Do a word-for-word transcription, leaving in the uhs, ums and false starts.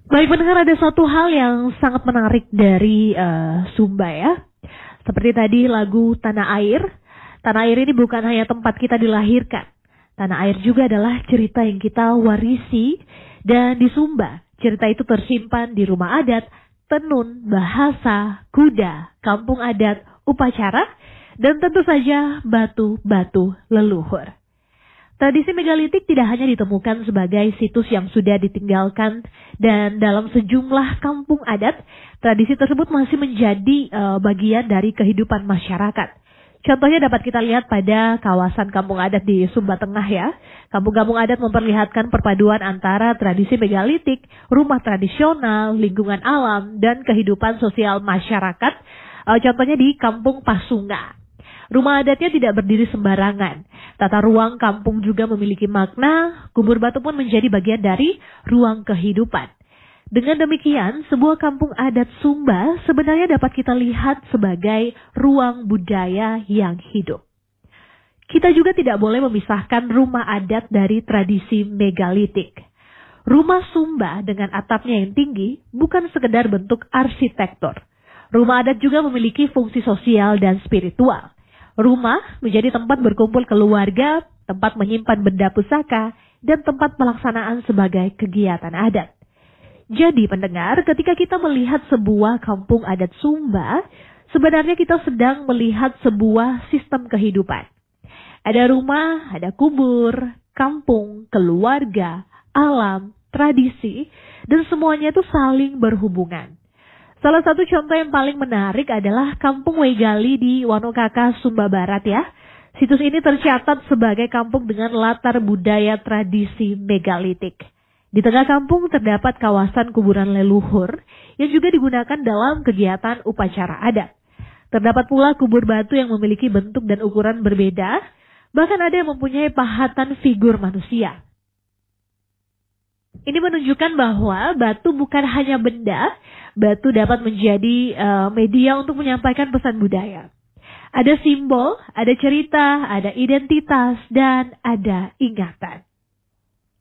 Baik pendengar, ada satu hal yang sangat menarik dari uh, Sumba ya. Seperti tadi lagu Tanah Air. Tanah Air ini bukan hanya tempat kita dilahirkan. Tanah Air juga adalah cerita yang kita warisi. Dan di Sumba, cerita itu tersimpan di rumah adat, tenun, bahasa, kuda, kampung adat, upacara, dan tentu saja batu-batu leluhur. Tradisi megalitik tidak hanya ditemukan sebagai situs yang sudah ditinggalkan, dan dalam sejumlah kampung adat, tradisi tersebut masih menjadi uh, bagian dari kehidupan masyarakat. Contohnya dapat kita lihat pada kawasan kampung adat di Sumba Tengah ya. Kampung-kampung adat memperlihatkan perpaduan antara tradisi megalitik, rumah tradisional, lingkungan alam, dan kehidupan sosial masyarakat. Uh, contohnya di Kampung Pasunga. Rumah adatnya tidak berdiri sembarangan. Tata ruang kampung juga memiliki makna, kubur batu pun menjadi bagian dari ruang kehidupan. Dengan demikian, sebuah kampung adat Sumba sebenarnya dapat kita lihat sebagai ruang budaya yang hidup. Kita juga tidak boleh memisahkan rumah adat dari tradisi megalitik. Rumah Sumba dengan atapnya yang tinggi bukan sekedar bentuk arsitektur. Rumah adat juga memiliki fungsi sosial dan spiritual. Rumah menjadi tempat berkumpul keluarga, tempat menyimpan benda pusaka, dan tempat pelaksanaan sebagai kegiatan adat. Jadi pendengar, ketika kita melihat sebuah kampung adat Sumba, sebenarnya kita sedang melihat sebuah sistem kehidupan. Ada rumah, ada kubur, kampung, keluarga, alam, tradisi, dan semuanya itu saling berhubungan. Salah satu contoh yang paling menarik adalah Kampung Wegali di Wanokaka, Sumba Barat ya. Situs ini tercatat sebagai kampung dengan latar budaya tradisi megalitik. Di tengah kampung terdapat kawasan kuburan leluhur yang juga digunakan dalam kegiatan upacara adat. Terdapat pula kubur batu yang memiliki bentuk dan ukuran berbeda, bahkan ada yang mempunyai pahatan figur manusia. Ini menunjukkan bahwa batu bukan hanya benda, batu dapat menjadi uh, media untuk menyampaikan pesan budaya. Ada simbol, ada cerita, ada identitas, dan ada ingatan.